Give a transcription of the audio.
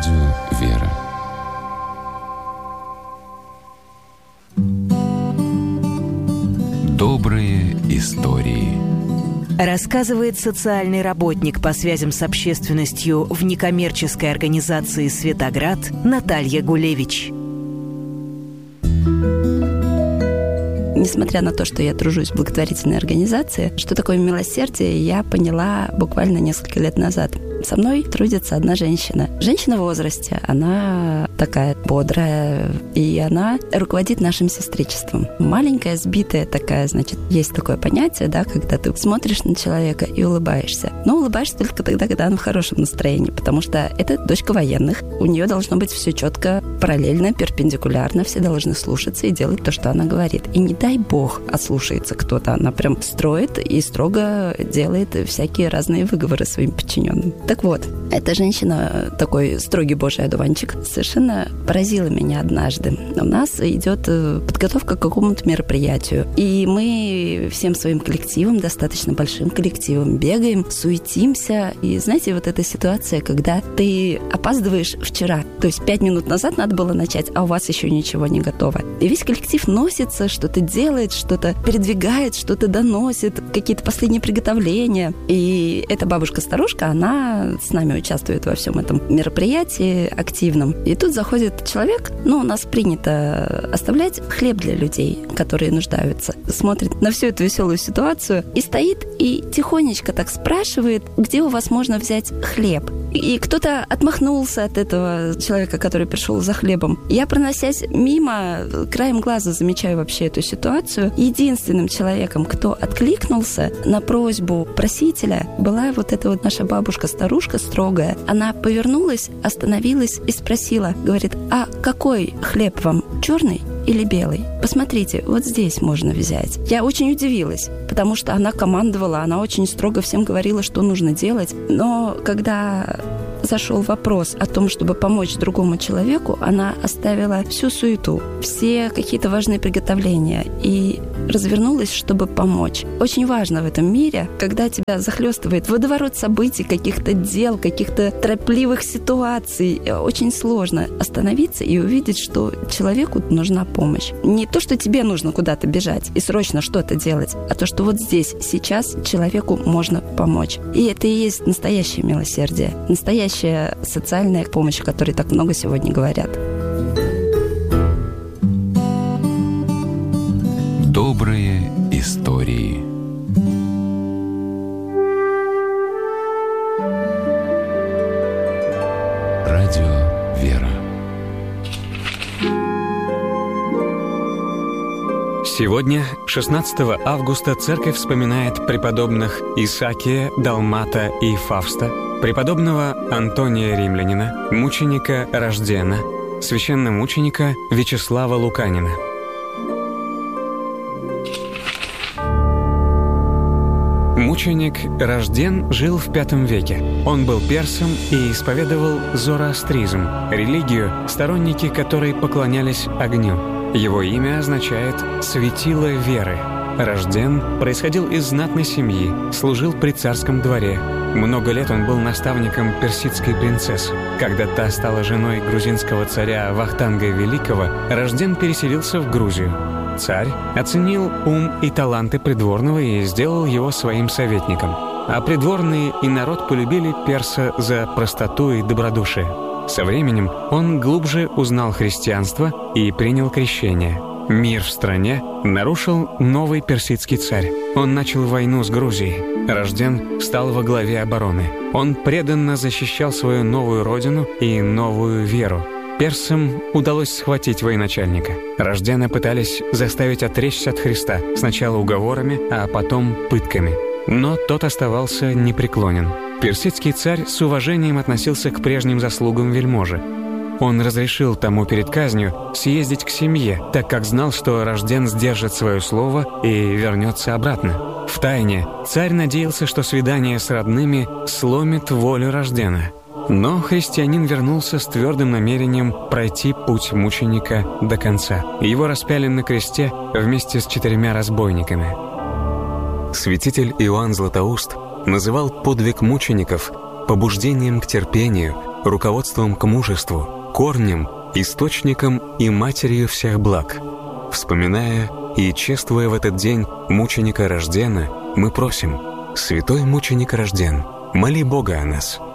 Радио «Вера». Добрые истории. Рассказывает социальный работник по связям с общественностью в некоммерческой организации «Светоград» Наталья Гулевич. Несмотря на то, что я тружусь в благотворительной организации, что такое милосердие, я поняла буквально несколько лет назад. Со мной трудится одна женщина. Женщина в возрасте, она такая бодрая, и она руководит нашим сестричеством. Маленькая, сбитая такая, значит, есть такое понятие, да, когда ты смотришь на человека и улыбаешься. Но улыбаешься только тогда, когда она в хорошем настроении, потому что это дочка военных. У нее должно быть все четко, параллельно, перпендикулярно, все должны слушаться и делать то, что она говорит. И не дай бог ослушается кто-то. Она прям строит и строго делает всякие разные выговоры своим подчиненным. Так вот, эта женщина, такой строгий божий одуванчик, совершенно поразила меня однажды. У нас идет подготовка к какому-то мероприятию, и мы всем своим коллективом, достаточно большим коллективом, бегаем, суетимся. И знаете, вот эта ситуация, когда ты опаздываешь вчера, то есть 5 минут назад надо было начать, а у вас еще ничего не готово. И весь коллектив носится, что-то делает, что-то передвигает, что-то доносит, какие-то последние приготовления. И эта бабушка-старушка, она с нами участвует во всем этом мероприятии активном. И тут заходит человек, у нас принято оставлять хлеб для людей, которые нуждаются. Смотрит на всю эту веселую ситуацию и стоит и тихонечко так спрашивает, где у вас можно взять хлеб. И кто-то отмахнулся от этого человека, который пришел за хлебом. Я, проносясь мимо, краем глаза замечаю вообще эту ситуацию. Единственным человеком, кто откликнулся на просьбу просителя, была вот эта вот наша бабушка-старушка строгая. Она повернулась, остановилась и спросила, говорит, а какой хлеб вам, черный или белый? Посмотрите, вот здесь можно взять. Я очень удивилась, потому что она командовала, она очень строго всем говорила, что нужно делать. Но когда зашел вопрос о том, чтобы помочь другому человеку, она оставила всю суету, все какие-то важные приготовления и развернулась, чтобы помочь. Очень важно в этом мире, когда тебя захлестывает водоворот событий, каких-то дел, каких-то торопливых ситуаций, очень сложно остановиться и увидеть, что человеку нужна помощь. Не то, что тебе нужно куда-то бежать и срочно что-то делать, а то, что вот здесь, сейчас человеку можно помочь. И это и есть настоящее милосердие, настоящая социальная помощь, о которой так много сегодня говорят. Добрые истории. Радио «Вера». Сегодня, 16 августа, церковь вспоминает преподобных Исаакия, Далмата и Фавста, преподобного Антония Римлянина, мученика Рождена, священномученика Вячеслава Луканина. Мученик Рожден жил в V веке. Он был персом и исповедовал зороастризм, религию, сторонники которой поклонялись огню. Его имя означает «светило веры». Рожден происходил из знатной семьи, служил при царском дворе. Много лет он был наставником персидской принцессы. Когда та стала женой грузинского царя Вахтанга Великого, Рожден переселился в Грузию. Царь оценил ум и таланты придворного и сделал его своим советником. А придворные и народ полюбили перса за простоту и добродушие. Со временем он глубже узнал христианство и принял крещение. Мир в стране нарушил новый персидский царь. Он начал войну с Грузией. Рожден стал во главе обороны. Он преданно защищал свою новую родину и новую веру. Персам удалось схватить военачальника. Рождена пытались заставить отречься от Христа, сначала уговорами, а потом пытками. Но тот оставался непреклонен. Персидский царь с уважением относился к прежним заслугам вельможи. Он разрешил тому перед казнью съездить к семье, так как знал, что Рожден сдержит свое слово и вернется обратно. Втайне царь надеялся, что свидание с родными сломит волю Рождена. Но христианин вернулся с твердым намерением пройти путь мученика до конца. Его распяли на кресте вместе с 4 разбойниками. Святитель Иоанн Златоуст называл подвиг мучеников побуждением к терпению, руководством к мужеству, корнем, источником и матерью всех благ. Вспоминая и чествуя в этот день мученика Рождена, мы просим: «Святой мученик Рожден, моли Бога о нас».